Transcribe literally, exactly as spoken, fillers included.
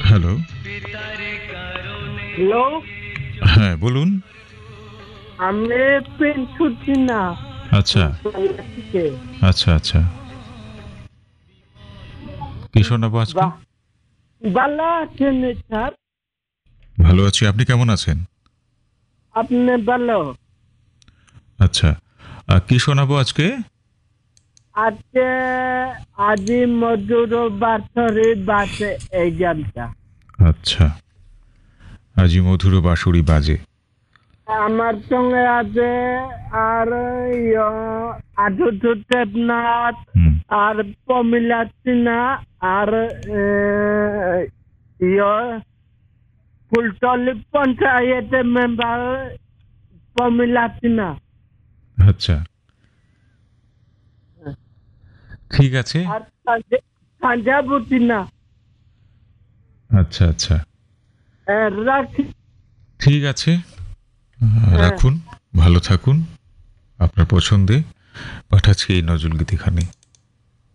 Hello. Hello. হ্যাঁ, বলুন। আমি পেন ছুটছি না। আচ্ছা। থেকে আচ্ছা, আচ্ছা। কি শোনাবো আজকে? বাহ, ভালো আছেন স্যার? ভালো আছি। আপনি কেমন আছেন? আপনি ভালো? আচ্ছা। আ কি শোনাবো আজকে? আজকে আজি মজুর বাসরে বাসে এই গানটা। আচ্ছা। আজি মধুর বাঁশুড়ি বাজে। আমার সঙ্গে আছে আর ইয়ে আধুত দেবনাথ হুম। আর প্রমিলা সিনহা আর এ, ইয়ে ফুলতলি পঞ্চায়েতের মেম্বার প্রমিলা সিনহা। আচ্ছা। ঠিক আছে। আর সঞ্জয় সঞ্জয় বুটিনা। আচ্ছা, আচ্ছা। হ্যাঁ, রাখি। ঠিক আছে। আ হ্যাঁ। রাখুন। ভালো থাকুন। আপনার পছন্দে পাঠাচ্ছি এই নজরুল গীতিখানি।